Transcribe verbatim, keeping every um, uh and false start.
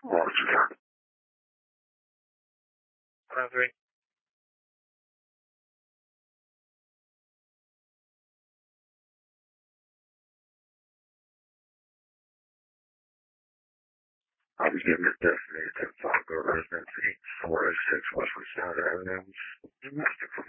Roger. Roger. I was given a destination to Fargo Residence, eight four oh six Westwood Sound Avenue, New Mexico.